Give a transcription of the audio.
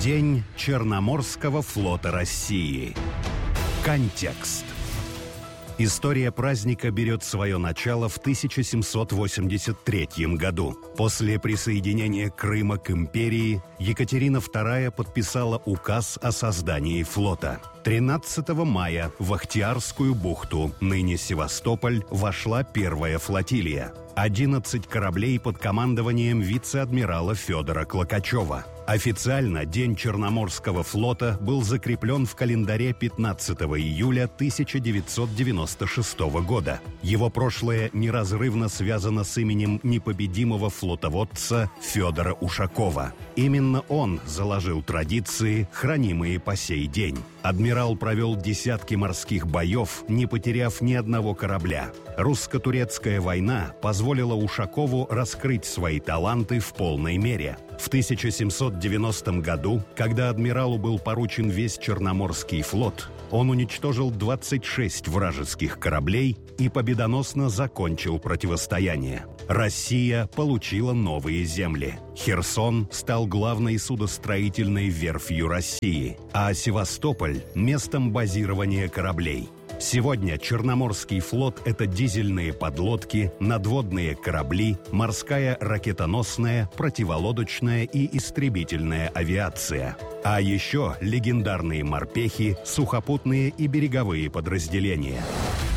День Черноморского флота России. Контекст. История праздника берет свое начало в 1783 году. После присоединения Крыма к империи Екатерина II подписала указ о создании флота. 13 мая в Ахтиарскую бухту, ныне Севастополь, вошла первая флотилия. 11 кораблей под командованием вице-адмирала Федора Клокачева. Официально День Черноморского флота был закреплен в календаре 15 июля 1996 года. Его прошлое неразрывно связано с именем непобедимого флотоводца Федора Ушакова. Именно он заложил традиции, хранимые по сей день. Адмирал провел десятки морских боев, не потеряв ни одного корабля. Русско-турецкая война позволила Ушакову раскрыть свои таланты в полной мере. В 1790 году, когда адмиралу был поручен весь Черноморский флот, он уничтожил 26 вражеских кораблей и победоносно закончил противостояние. Россия получила новые земли. Херсон стал главной судостроительной верфью России, а Севастополь – местом базирования кораблей. Сегодня Черноморский флот – это дизельные подлодки, надводные корабли, морская ракетоносная, противолодочная и истребительная авиация. А еще легендарные морпехи, сухопутные и береговые подразделения.